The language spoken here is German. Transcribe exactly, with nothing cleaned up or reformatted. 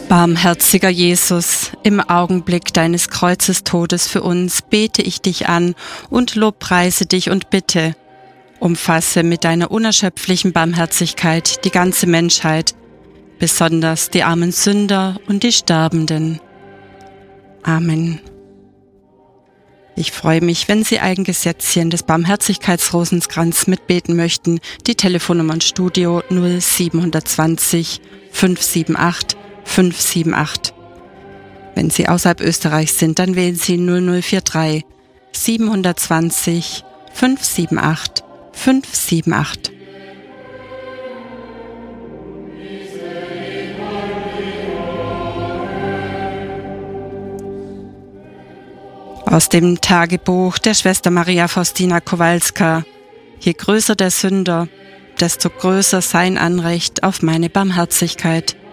Barmherziger Jesus, im Augenblick deines Kreuzestodes für uns bete ich dich an und lobpreise dich und bitte, umfasse mit deiner unerschöpflichen Barmherzigkeit die ganze Menschheit, besonders die armen Sünder und die Sterbenden. Amen. Ich freue mich, wenn Sie ein Gesetzchen des Barmherzigkeitsrosenkranz mitbeten möchten. Die Telefonnummer im Studio null sieben zwei null fünf sieben acht fünf sieben acht. Wenn Sie außerhalb Österreichs sind, dann wählen Sie null null vier drei sieben zwei null fünf sieben acht fünf sieben acht. Aus dem Tagebuch der Schwester Maria Faustina Kowalska. Je größer der Sünder, desto größer sein Anrecht auf meine Barmherzigkeit.